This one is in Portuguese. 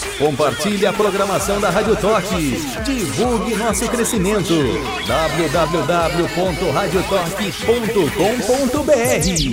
Compartilhe a programação da Rádio Toque. Divulgue nosso crescimento. www.radiotoque.com.br